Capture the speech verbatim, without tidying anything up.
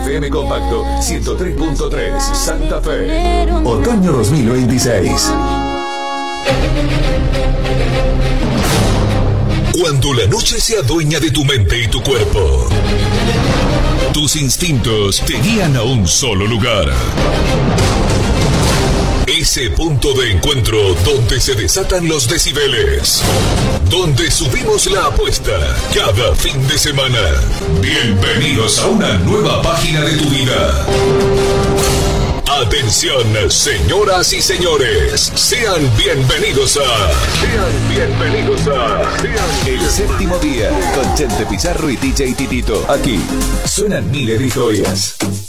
F M Compacto ciento tres punto tres Santa Fe. Otoño dos mil veintiséis. Cuando la noche se adueña de tu mente y tu cuerpo, tus instintos te guían a un solo lugar. Ese punto de encuentro donde se desatan los decibeles, donde subimos la apuesta cada fin de semana. Bienvenidos a una nueva página de tu vida. Atención, señoras y señores, sean bienvenidos a... Sean bienvenidos a... Sean el séptimo día, con Chente Pizarro y D J Titito. Aquí suenan miles de historias.